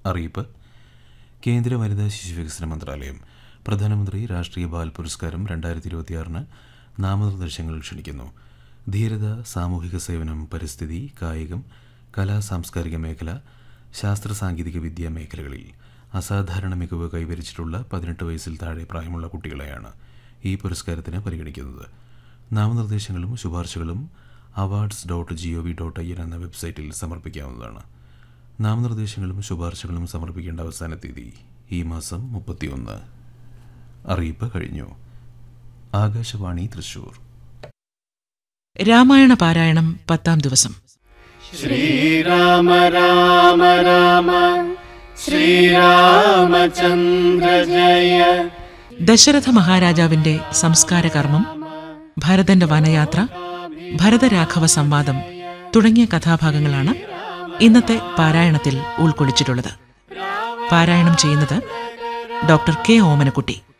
അറിയിപ്പ്. കേന്ദ്ര വനിതാ ശിശുവികസന മന്ത്രാലയം പ്രധാനമന്ത്രി രാഷ്ട്രീയ ബാൽ പുരസ്കാരം 2026 നാമനിർദ്ദേശങ്ങൾ ക്ഷണിക്കുന്നു. ധീരത, സാമൂഹിക സേവനം, പരിസ്ഥിതി, കായികം, കലാ സാംസ്കാരിക മേഖല, ശാസ്ത്ര സാങ്കേതിക വിദ്യാ മേഖലകളിൽ അസാധാരണ മികവ് കൈവരിച്ചിട്ടുള്ള 18 വയസ്സിൽ താഴെ പ്രായമുള്ള കുട്ടികളെയാണ് ഈ പുരസ്കാരത്തിന് പരിഗണിക്കുന്നത്. നാമനിർദ്ദേശങ്ങളും ശുപാർശകളും awards.gov.in എന്ന വെബ്സൈറ്റിൽ സമർപ്പിക്കാവുന്നതാണ്. നാമനിർദ്ദേശങ്ങളും ശുപാർശകളും സമർപ്പിക്കേണ്ട അവസാന തീയതി ഈ മാസം 31. അറിയിപ്പ് കഴിഞ്ഞു. ആകാശവാണി തൃശൂർ. രാമായണ പാരായണം 10ാം ദിവസം. ശ്രീരാമ രാമ രാമ ശ്രീരാമചന്ദ്ര ജയ. ദശരഥ മഹാരാജാവിന്റെ സംസ്കാര കർമ്മം, ഭരതന്റെ വനയാത്ര, ഭരതരാഘവ സംവാദം തുടങ്ങിയ കഥാഭാഗങ്ങളാണ് ഇന്നത്തെ പാരായണത്തിൽ ഉൾക്കൊള്ളിച്ചിട്ടുള്ളത്. പാരായണം ചെയ്യുന്നത് ഡോക്ടർ കെ ഓമനക്കുട്ടി.